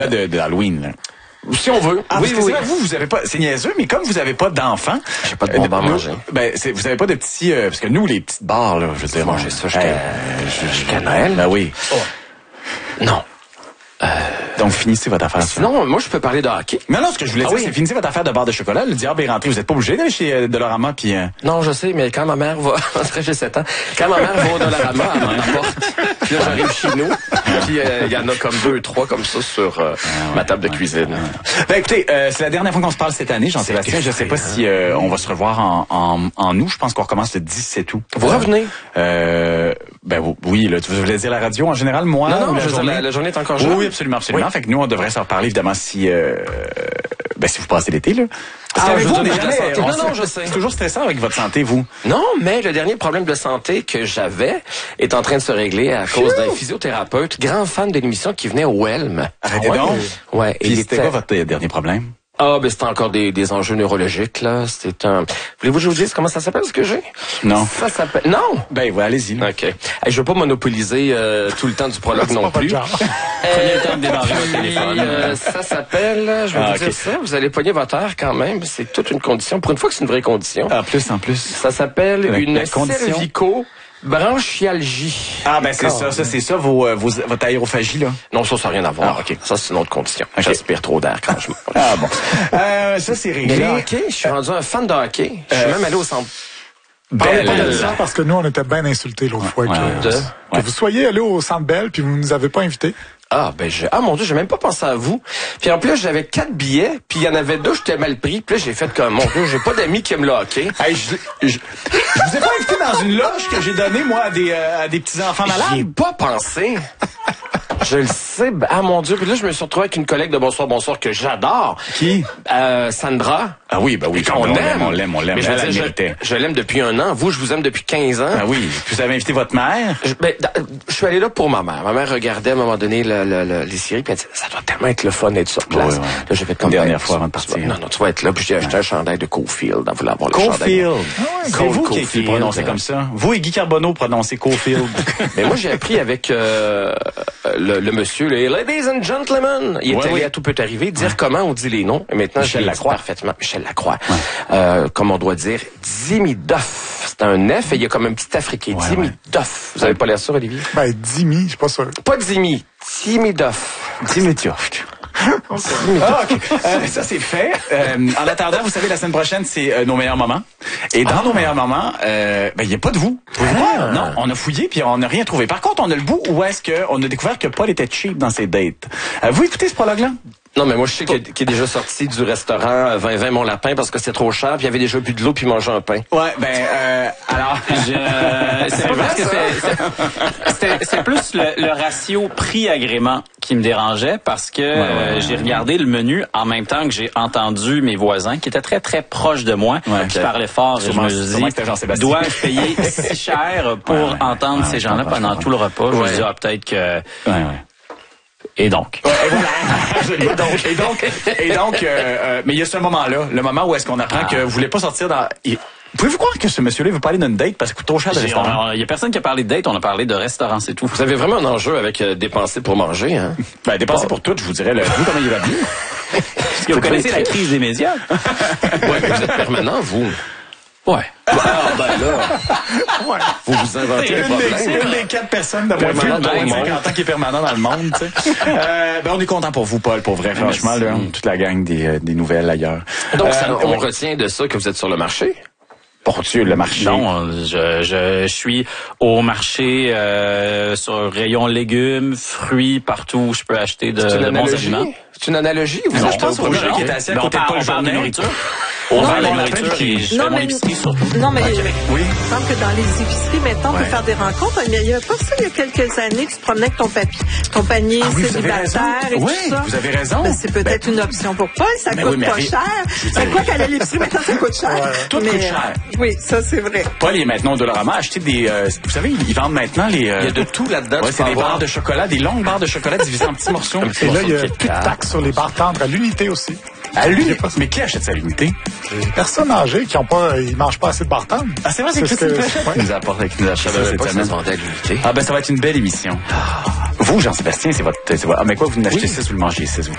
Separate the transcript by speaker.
Speaker 1: d'Halloween, là.
Speaker 2: Si on veut.
Speaker 1: Ah, oui, oui. Vous avez pas, c'est niaiseux, mais comme vous avez pas d'enfants.
Speaker 2: J'ai pas de bonbons à manger.
Speaker 1: Vous avez pas de petits, parce que nous, les petites barres, là, je veux dire.
Speaker 2: Manger ça jusqu'à Noël.
Speaker 1: Ben oui.
Speaker 2: Oh. Non.
Speaker 1: Donc, finissez votre affaire.
Speaker 2: Sinon, moi, je peux parler de hockey.
Speaker 1: Non, ce que je voulais dire, c'est finissez votre affaire de barre de chocolat. Le diable est rentré. Vous êtes pas obligé d'aller chez Dollarama, puis...
Speaker 2: Non, je sais, mais quand ma mère va... j'ai 7 ans. Quand ma mère va au Dollarama, elle m'en apporte. Puis là, j'arrive chez nous. Puis il y en a comme 2, 3 comme ça sur ma table de cuisine.
Speaker 1: Ben, écoutez, c'est la dernière fois qu'on se parle cette année, Jean-Sébastien. Je sais pas si on va se revoir en août. Je pense qu'on recommence le 17 août.
Speaker 2: Vous revenez?
Speaker 1: Oui, là, tu voulais dire la radio en général, moi?
Speaker 2: Non, la journée est encore jeune.
Speaker 1: Oui, absolument. Oui. Fait que nous, on devrait s'en reparler, évidemment, si vous passez l'été, là. Parce que vous, je sais. C'est toujours stressant avec votre santé, vous.
Speaker 2: Non, mais le dernier problème de santé que j'avais est en train de se régler à cause d'un physiothérapeute, grand fan de l'émission qui venait au Helm.
Speaker 1: Arrêtez donc.
Speaker 2: Ouais.
Speaker 1: Puis c'était quoi votre dernier problème?
Speaker 2: C'est encore des enjeux neurologiques, là. C'est un... Voulez-vous que je vous dise comment ça s'appelle, ce que j'ai?
Speaker 1: Non.
Speaker 2: Ça s'appelle... Non!
Speaker 1: Allez-y. Là.
Speaker 2: OK. Je veux pas monopoliser tout le temps du prologue non plus.
Speaker 3: Prenez le temps de démarrer votre téléphone.
Speaker 2: Ça s'appelle... Je vais vous dire ça. Vous allez pogner votre air quand même. C'est toute une condition. Pour une fois que c'est une vraie condition.
Speaker 1: En plus.
Speaker 2: Ça s'appelle une cervico... branchialgie.
Speaker 1: C'est ça, votre aérophagie, là?
Speaker 2: Non, ça n'a rien à voir.
Speaker 1: OK.
Speaker 2: Ça, c'est une autre condition.
Speaker 1: Okay.
Speaker 2: J'aspire trop d'air quand je mange.
Speaker 1: Ah bon. Ça, c'est réglé.
Speaker 2: Mais le hockey, je suis rendu un fan de hockey. Je suis même allé au centre.
Speaker 4: Parlez pas de ça parce que nous, on était bien insultés l'autre fois que vous soyez allé au Centre Bell puis vous nous avez pas invités.
Speaker 2: Mon Dieu, j'ai même pas pensé à vous. Puis en plus, j'avais 4 billets, puis il y en avait 2, j'étais mal pris. Puis là, j'ai fait comme, mon Dieu, j'ai pas d'amis qui aiment le hockey.
Speaker 1: Hey, je vous ai pas invité dans une loge que j'ai donnée, moi, à des petits-enfants malades?
Speaker 2: J'y ai pas pensé. Je le sais. Mon Dieu. Puis là, je me suis retrouvé avec une collègue de Bonsoir que j'adore.
Speaker 1: Qui?
Speaker 2: Sandra.
Speaker 1: Ah oui,
Speaker 2: On l'aime.
Speaker 1: Mais
Speaker 2: je l'aime depuis 1 an. Vous, je vous aime depuis 15 ans.
Speaker 1: Ah oui. Puis vous avez invité votre mère?
Speaker 2: Je suis allé là pour ma mère. Ma mère regardait à un moment donné les séries, puis elle dit, ça doit tellement être le fun d'être sur place.
Speaker 1: Ouais.
Speaker 2: Là, j'ai fait comme
Speaker 1: dernière fois avant de partir.
Speaker 2: Non, tu vas être là. Puis j'ai acheté un chandail de Cofield. Elle voulait avoir le chandail.
Speaker 1: Cofield. C'est vous qui prononcez comme ça. Vous et Guy Carbonneau prononcez Cofield.
Speaker 2: Mais moi, j'ai appris avec le monsieur, les Ladies and Gentlemen. Il est allé à Tout peut arriver, dire comment on dit les noms. Et maintenant,
Speaker 1: Michel Lacroix.
Speaker 2: Parfaitement. Michel Lacroix. Comme on doit dire, Dimidoff. C'est un F et il y a comme un petit africain. Dimidoff. Vous avez pas l'air sûr, Olivier?
Speaker 4: Dimi, je suis pas sûr.
Speaker 2: Pas Dimi. Dimidoff.
Speaker 1: Dimidoff. Ça, c'est fait. En attendant, vous savez, la semaine prochaine, c'est nos meilleurs moments. Et dans nos meilleurs moments, il n'y a pas de vous. Non, on a fouillé puis on n'a rien trouvé. Par contre, on a le bout où est-ce qu'on a découvert que Paul était cheap dans ses dates. Vous écoutez ce prologue-là?
Speaker 2: Non, mais moi, je sais qu'il est déjà sorti du restaurant 20-20 Mon Lapin parce que c'est trop cher, puis il y avait déjà bu de l'eau puis il mangeait un pain.
Speaker 1: Ouais, alors...
Speaker 3: c'est pas parce que c'est plus le ratio prix-agrément qui me dérangeait parce que j'ai regardé le menu en même temps que j'ai entendu mes voisins qui étaient très, très proches de moi, qui parlaient fort. Je me suis dit, dois-je payer si cher pour entendre ces gens-là pendant tout le repas? Je me suis dit, peut-être que... Et donc. Mais il y a ce moment-là, le moment où est-ce qu'on apprend que vous voulez pas sortir dans... Pouvez-vous croire que ce monsieur-là veut pas aller dans une date parce qu'il coûte trop cher de restaurant? Il y a personne qui a parlé de date, on a parlé de restaurant, c'est tout.
Speaker 2: Vous avez vraiment un enjeu avec dépenser pour manger, hein?
Speaker 1: Dépenser pour tout, je vous dirais, vous, comment il va bien?
Speaker 3: Est-ce que vous connaissez la crise des médias?
Speaker 2: Vous êtes permanent, vous.
Speaker 3: Ouais.
Speaker 2: Vous vous inventez des problèmes.
Speaker 1: C'est une des 4 personnes de moins de 50 ans qui est permanent dans le monde, tu sais. On est content pour vous, Paul, pour vrai, franchement, là, toute la gang des nouvelles ailleurs.
Speaker 2: Donc, on retient de ça que vous êtes sur le marché?
Speaker 1: Pour Dieu, le marché.
Speaker 3: Non, je suis au marché sur le rayon légumes, fruits, partout où je peux acheter de bons aliments.
Speaker 2: C'est une analogie? Vous achetez au projet qui est assis à côté de Paul
Speaker 3: Journet?
Speaker 2: Nourriture?
Speaker 3: On vend la nourriture et je fais mon épicerie surtout.
Speaker 5: Non, mais il me semble que dans les épiceries, maintenant, on peut faire des rencontres. Mais il y a pas ça, il y a quelques années, tu te promenais avec ton panier célibataire et tout ça.
Speaker 1: Vous avez raison.
Speaker 5: C'est peut-être une option pour Paul, ça coûte pas cher. C'est quoi qu'aller à l'épicerie, maintenant, ça coûte cher.
Speaker 1: Tout coûte cher.
Speaker 5: Oui, ça, c'est vrai.
Speaker 1: Paul est maintenant au Dollarama acheter des... vous savez, ils vendent maintenant les...
Speaker 2: il y a de tout là-dedans.
Speaker 1: C'est des barres de chocolat, des longues barres de chocolat divisées en petits morceaux.
Speaker 4: Et là, il y a plus de taxes sur les barres tendres à l'unité aussi.
Speaker 1: À l'unité? Mais qui achète ça à l'unité?
Speaker 4: Les personnes âgées qui ils mangent pas assez de barres tendres.
Speaker 1: Ah, c'est vrai, c'est Christine Fréchette qui nous apporte ça cette semaine. Ça va être une belle émission. Vous, Jean-Sébastien, c'est votre... mais quoi, vous n'achetez 6 ou le mangez 6, vous?